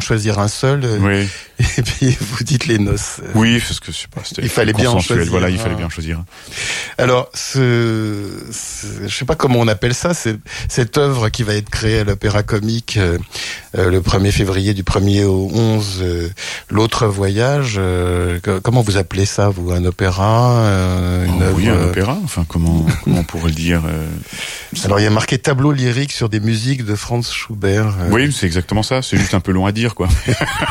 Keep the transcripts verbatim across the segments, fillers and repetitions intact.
choisir un seul. Oui. Et puis vous dites Les Noces. Oui, parce que je sais pas, c'était il fallait bien en choisir. Voilà, il fallait bien choisir. Alors, ce, ce, je sais pas comment on appelle ça, c'est cette œuvre qui va être créée à l'Opéra Comique euh, euh, le premier février du premier au onze, euh, l'autre voyage. Euh, comment vous appelez ça, vous, un opéra, euh, une oh, œuvre, oui, un opéra. Enfin, comment comment on pourrait le dire euh... Alors, il y a marqué tableau lyrique sur des musiques de Franz Schubert. Euh... Oui, c'est exactement ça. C'est juste un peu long à dire, quoi.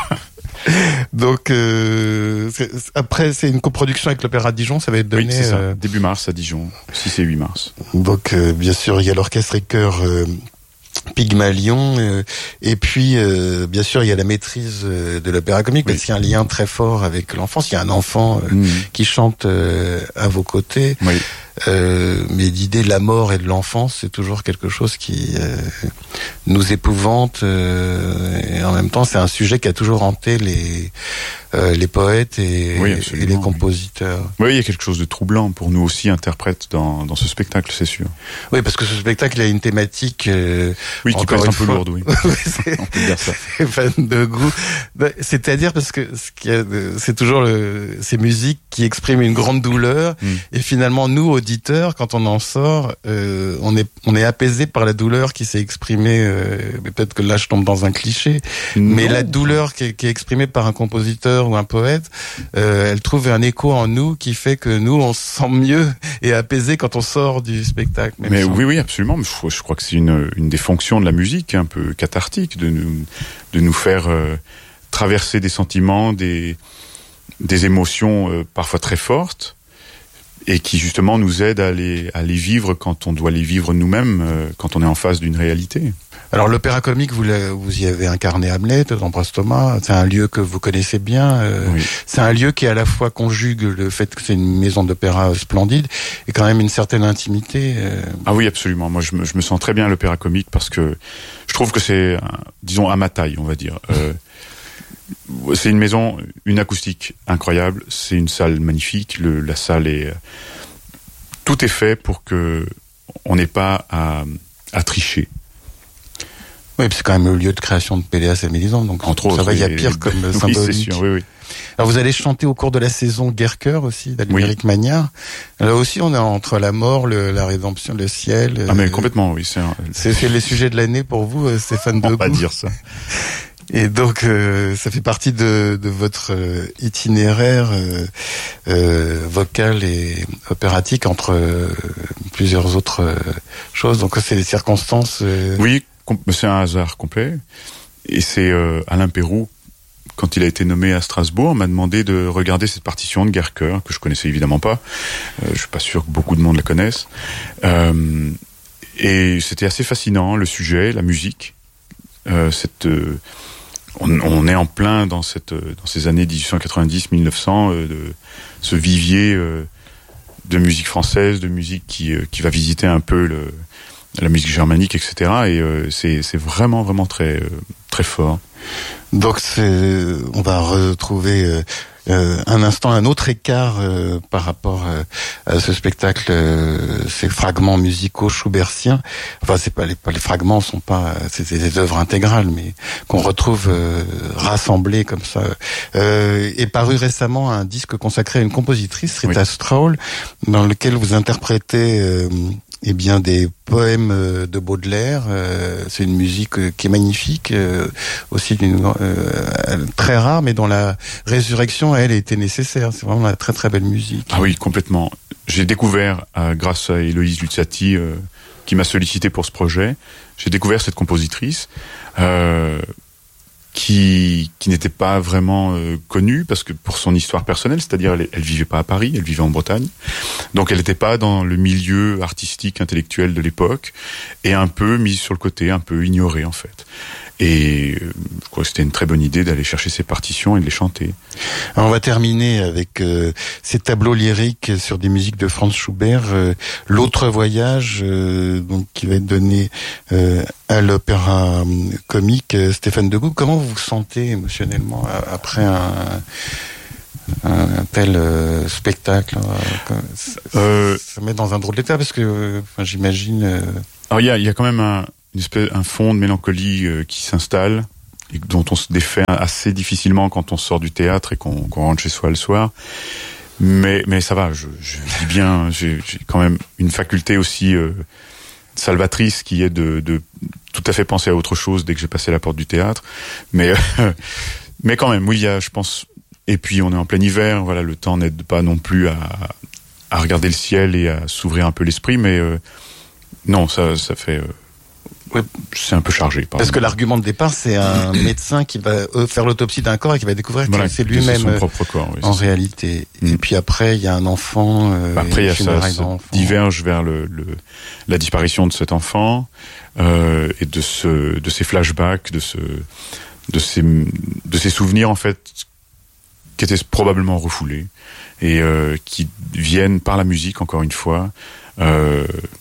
Donc euh, c'est, après c'est une coproduction avec l'Opéra de Dijon, ça va être donné oui, c'est ça. Euh... début mars à Dijon, six et huit mars. Donc euh, bien sûr il y a l'orchestre et chœur euh, Pygmalion euh, et puis euh, bien sûr il y a la maîtrise euh, de l'Opéra Comique oui. Parce qu'il y a un lien très fort avec l'enfance. Il y a un enfant euh, mmh. qui chante euh, à vos côtés. Oui. Euh, mais l'idée de la mort et de l'enfance, c'est toujours quelque chose qui euh, nous épouvante euh, et en même temps c'est un sujet qui a toujours hanté les euh, les poètes et, oui, et les compositeurs. Oui, il y a quelque chose de troublant pour nous aussi interprètes dans dans ce spectacle, c'est sûr. Oui, parce que ce spectacle a une thématique euh, oui qui peut être un peu lourde, oui. c'est, on peut dire ça. C'est fan de goût. C'est-à-dire parce que ce qui a, c'est toujours le, ces musiques qui expriment une grande douleur mm. et finalement nous auditeurs, quand on en sort, euh, on est on est apaisé par la douleur qui s'est exprimée. Euh, peut-être que là je tombe dans un cliché, non. mais la douleur qui est, qui est exprimée par un compositeur ou un poète, euh, elle trouve un écho en nous qui fait que nous on se sent mieux et apaisé quand on sort du spectacle. Même mais sans... oui, oui, absolument. Je, je crois que c'est une une des fonctions de la musique, un peu cathartique, de nous de nous faire euh, traverser des sentiments, des des émotions euh, parfois très fortes. Et qui justement nous aide à les, à les vivre quand on doit les vivre nous-mêmes, euh, quand on est en face d'une réalité. Alors l'Opéra Comique, vous, vous y avez incarné Hamlet dans Ambroise Thomas, c'est un lieu que vous connaissez bien, euh, oui. C'est un lieu qui à la fois conjugue le fait que c'est une maison d'opéra splendide et quand même une certaine intimité. Euh... Ah oui, absolument, moi je me, je me sens très bien à l'Opéra Comique parce que je trouve que c'est, disons, à ma taille, on va dire. Euh, C'est une maison, une acoustique incroyable. C'est une salle magnifique. Le, la salle est, tout est fait pour que on n'ait pas à, à tricher. Oui, c'est quand même le lieu de création de Péléas et Mélisande, donc entre ça autres, va, il y a et, pire et, comme oui, symbolique. C'est sûr, oui, oui. Alors vous allez chanter au cours de la saison Guerre-Cœur aussi, d'Albéric oui. Magnard. Là aussi, on est entre la mort, le, la rédemption, le ciel. Ah mais complètement, oui. C'est, un... c'est, c'est les sujets de l'année pour vous, Stéphane Degout. On va pas dire ça. Et donc, euh, ça fait partie de, de votre euh, itinéraire euh, euh, vocal et opératique entre euh, plusieurs autres euh, choses. Donc, c'est des circonstances... Euh... Oui, com- c'est un hasard complet. Et c'est euh, Alain Péroux, quand il a été nommé à Strasbourg, m'a demandé de regarder cette partition de Guerre-Cœur, que je connaissais évidemment pas. Euh, je suis pas sûr que beaucoup de monde la connaisse. Euh, et c'était assez fascinant, le sujet, la musique. Euh, cette... Euh, On, on est en plein dans cette dans ces années dix-huit cent quatre-vingt-dix mille neuf cents euh, de ce vivier euh, de musique française, de musique qui euh, qui va visiter un peu le la musique germanique, et cetera. Et euh, c'est c'est vraiment vraiment très euh, très fort. Donc c'est on va retrouver euh, euh, un instant un autre écart euh, par rapport euh, à ce spectacle, euh, ces fragments musicaux schubertiens. Enfin, c'est pas les, pas les fragments sont pas, c'est des œuvres intégrales, mais qu'on retrouve euh, rassemblées comme ça. Euh, est paru récemment un disque consacré à une compositrice, Rita oui. Straul, dans lequel vous interprétez euh, eh bien des poèmes de Baudelaire. Euh, c'est une musique euh, qui est magnifique, euh, aussi d'une euh, très rare, mais dont la résurrection, elle, était nécessaire. C'est vraiment une très très belle musique. Ah oui, complètement. J'ai découvert, euh, grâce à Héloïse Luzzati, euh, qui m'a sollicité pour ce projet, j'ai découvert cette compositrice euh, qui qui n'était pas vraiment euh, connue parce que pour son histoire personnelle, c'est-à-dire elle, elle vivait pas à Paris, elle vivait en Bretagne, donc elle n'était pas dans le milieu artistique intellectuel de l'époque et un peu mise sur le côté, un peu ignorée en fait. Et euh, je crois que c'était une très bonne idée d'aller chercher ces partitions et de les chanter. Alors on va terminer avec euh, ces tableaux lyriques sur des musiques de Franz Schubert. Euh, L'autre voyage, euh, donc qui va être donné euh, à l'Opéra Comique. Euh, Stéphane Degout, comment vous vous sentez émotionnellement après un, un tel euh, spectacle? Ça, euh, ça met dans un drôle d'état parce que, enfin, j'imagine. Euh... Alors il y a, il y a quand même un une espèce, un fond de mélancolie euh, qui s'installe et dont on se défait assez difficilement quand on sort du théâtre et qu'on, qu'on rentre chez soi le soir. Mais, mais ça va, je, je dis bien, j'ai, j'ai quand même une faculté aussi euh, salvatrice qui est de, de tout à fait penser à autre chose dès que j'ai passé la porte du théâtre. Mais, euh, mais quand même, oui, il y a, je pense. Et puis on est en plein hiver, voilà, le temps n'aide pas non plus à, à regarder le ciel et à s'ouvrir un peu l'esprit. Mais euh, non, ça, ça fait. Euh, Ouais. C'est un peu chargé. Pardon. Parce que l'argument de départ, c'est un médecin qui va faire l'autopsie d'un corps et qui va découvrir voilà, que c'est lui-même c'est son propre corps, oui, en c'est réalité. Mm. Et puis après, il y a un enfant. Euh, bah après, il y a ça, ça diverge vers le, le, la disparition de cet enfant euh, et de ce, de ces flashbacks, de ce, de ces, de ces souvenirs en fait qui étaient probablement refoulés et euh, qui viennent par la musique encore une fois, euh,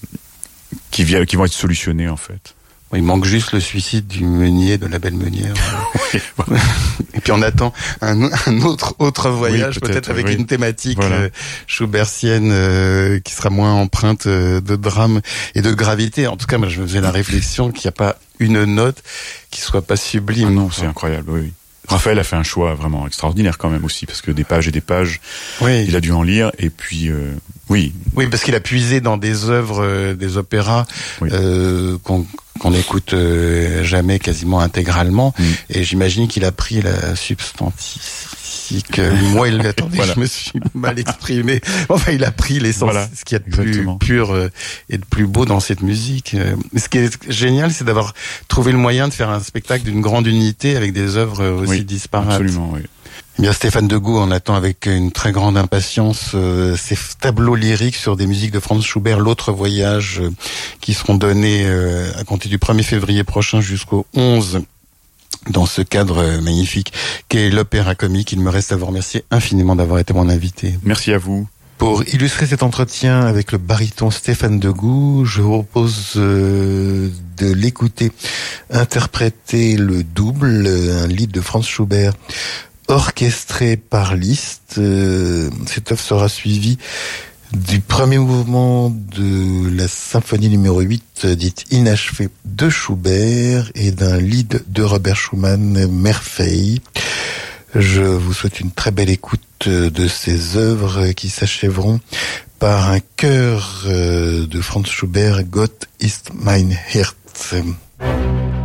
qui viennent, qui vont être solutionnés en fait. Il manque juste le suicide du meunier, de la belle meunière. Oui, voilà. Et puis on attend un, un autre autre voyage, oui, peut-être, peut-être avec oui. une thématique voilà. euh, schubertienne euh, qui sera moins empreinte euh, de drame et de gravité. En tout cas, moi, je me faisais la réflexion qu'il n'y a pas une note qui soit pas sublime. Ah non, c'est incroyable, oui. Raphaël a fait un choix vraiment extraordinaire quand même aussi, parce que des pages et des pages, oui. il a dû en lire, et puis euh, oui. Oui, parce qu'il a puisé dans des œuvres, euh, des opéras oui. euh, qu'on qu'on n'écoute euh, jamais quasiment intégralement, mm. et j'imagine qu'il a pris la substantique. Moi, il attendait, voilà. je me suis mal exprimé. Enfin, il a pris l'essence, voilà. ce qu'il y a de Exactement. plus pur euh, et de plus beau dans cette musique. Mais ce qui est génial, c'est d'avoir trouvé le moyen de faire un spectacle d'une grande unité avec des œuvres aussi oui, disparates. Absolument, oui. Eh bien, Stéphane Degout, on attend avec une très grande impatience euh, ces tableaux lyriques sur des musiques de Franz Schubert, l'autre voyage, euh, qui seront donnés euh, à compter du premier février prochain jusqu'au onze, dans ce cadre euh, magnifique qu'est l'Opéra Comique. Il me reste à vous remercier infiniment d'avoir été mon invité. Merci à vous. Pour illustrer cet entretien avec le baryton Stéphane Degout, je vous propose euh, de l'écouter interpréter le double, un lied de Franz Schubert, orchestré par Liszt. Euh, cette œuvre sera suivie du premier mouvement de la symphonie numéro huit, dite inachevée, de Schubert, et d'un lied de Robert Schumann, Merveille. Je vous souhaite une très belle écoute de ces œuvres qui s'achèveront par un chœur de Franz Schubert, Gott ist mein Herz.